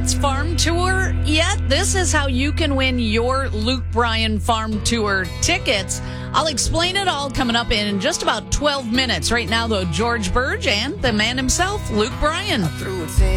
Bryan's Farm Tour yet? This is how you can win your Luke Bryan Farm Tour tickets. I'll explain it all coming up in just about 12 minutes. Right now, though, George Burge and the man himself, Luke Bryan.